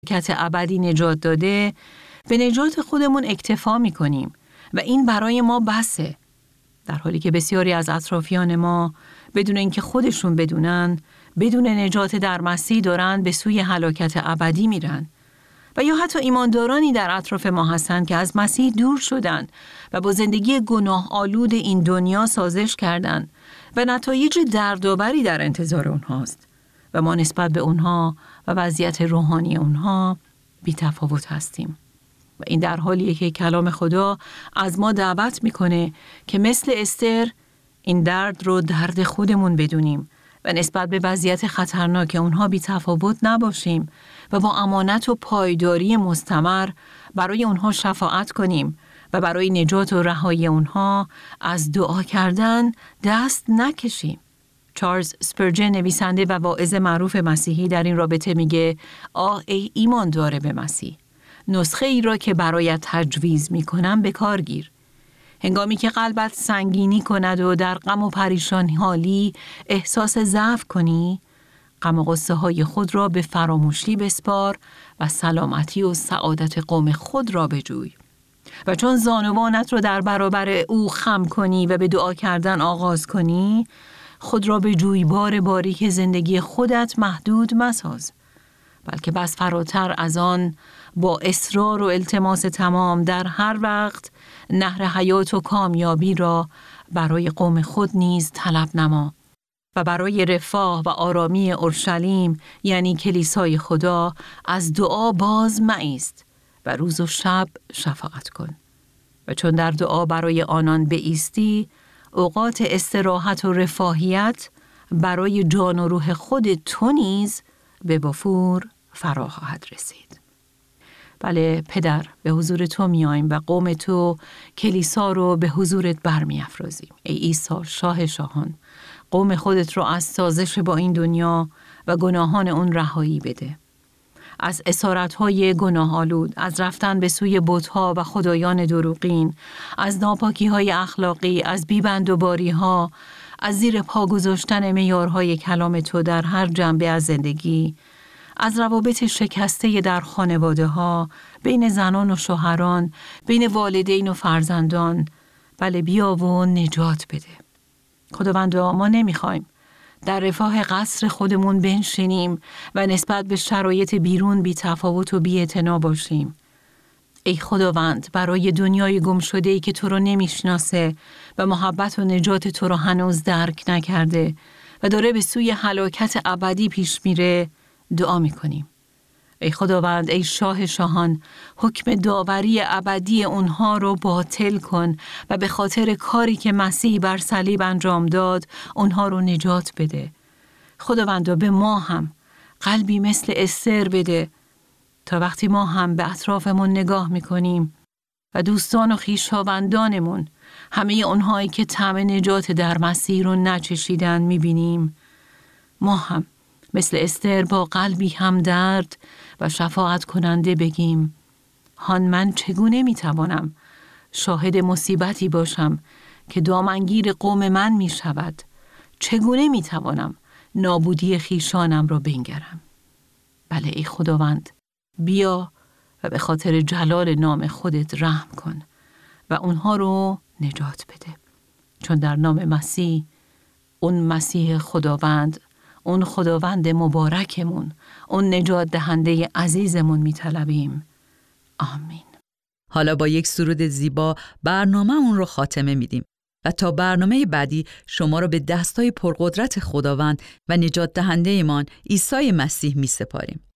هلاکت ابدی نجات داده، به نجات خودمون اکتفا می‌کنیم و این برای ما بسه. در حالی که بسیاری از اطرافیان ما بدون اینکه خودشون بدونن، بدون نجات در مسیح دارن به سوی هلاکت ابدی میرن. و یا حتی ایماندارانی در اطراف ما هستند که از مسیح دور شدن و با زندگی گناه آلود این دنیا سازش کردند و نتایج دردآوری در انتظار اونهاست و ما نسبت به اونها و وضعیت روحانی اونها بی‌تفاوت هستیم. و این در حالیه که کلام خدا از ما دعوت میکنه که مثل استر این درد رو درد خودمون بدونیم و نسبت به وضعیت خطرناک اونها بی‌تفاوت نباشیم و با امانت و پایداری مستمر برای اونها شفاعت کنیم و برای نجات و رهایی اونها از دعا کردن دست نکشیم. چارلز اسپرجن نویسنده و واعظ معروف مسیحی در این رابطه میگه آه ای ایمان داره به مسیح، نسخه ای را که برایت تجویز میکنم به کار گیر. هنگامی که قلبت سنگینی کند و در غم و پریشانی حالی احساس ضعف کنی، غم و غصه های خود را به فراموشی بسپار و سلامتی و سعادت قوم خود را بجوی. و چون زانوانت را در برابر او خم کنی و به دعا کردن آغاز کنی، خود را به جویبار باریک زندگی خودت محدود مساز، بلکه بس فراتر از آن با اصرار و التماس تمام در هر وقت نهر حیات و کامیابی را برای قوم خود نیز طلب نما و برای رفاه و آرامی اورشلیم یعنی کلیسای خدا از دعا باز مایست و روز و شب شفاعت کن. و چون در دعا برای آنان بایستی، اوقات استراحت و رفاهیت برای جان و روح خود تو نیز به وفور فرا خواهد رسید. بله پدر، به حضور تو میاییم و قوم تو کلیسا رو به حضورت برمی افرازیم. ای عیسی شاه شاهان، قوم خودت رو از سازش با این دنیا و گناهان اون رهایی بده. از اسارت‌های گناه آلود، از رفتن به سوی بت‌ها و خدایان دروغین، از ناپاکی‌های اخلاقی، از بی‌بندوباری‌ها، از زیر پا گذاشتن معیارهای کلام تو در هر جنبه از زندگی، از روابط شکسته در خانواده‌ها، بین زنان و شوهران، بین والدین و فرزندان. بله بیا و نجات بده. خداوندا، ما نمیخوایم در رفاه قصر خودمون بنشینیم و نسبت به شرایط بیرون بی تفاوت و بی اعتنا باشیم. ای خداوند، برای دنیای گم شده‌ای که تو رو نمیشناسه و محبت و نجات تو رو هنوز درک نکرده و داره به سوی هلاکت ابدی پیش میره، دعا میکنیم. ای خداوند، ای شاه شاهان، حکم داوری ابدی اونها رو باطل کن و به خاطر کاری که مسیح بر صلیب انجام داد اونها رو نجات بده. خداوند، به ما هم قلبی مثل استر بده تا وقتی ما هم به اطرافمون نگاه میکنیم و دوستان و خویشاوندانمون، همه اونهایی که طعم نجات در مسیح رو نچشیدن میبینیم، ما هم مثل استر با قلبی همدرد و شفاعت کننده بگیم هان من چگونه میتوانم شاهد مصیبتی باشم که دامنگیر قوم من میشود؟ چگونه میتوانم نابودی خیشانم را بنگرم؟ بله ای خداوند، بیا و به خاطر جلال نام خودت رحم کن و اونها رو نجات بده، چون در نام مسیح، اون مسیح خداوند، اون خداوند مبارکمون، اون نجات دهنده عزیزمون میطلبیم. آمین. حالا با یک سرود زیبا برنامه‌مون رو خاتمه میدیم و تا برنامه بعدی شما رو به دستای پرقدرت خداوند و نجات دهنده ایمان عیسی مسیح میسپاریم.